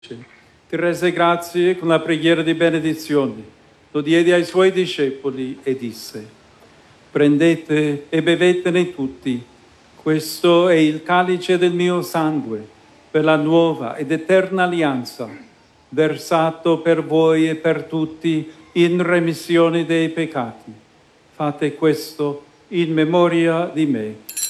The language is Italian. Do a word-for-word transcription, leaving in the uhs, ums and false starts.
Ti rese grazie con la preghiera di benedizione, lo diede ai suoi discepoli e disse: prendete e bevetene tutti, questo è il calice del mio sangue, per la nuova ed eterna alleanza, versato per voi e per tutti in remissione dei peccati. Fate questo in memoria di me.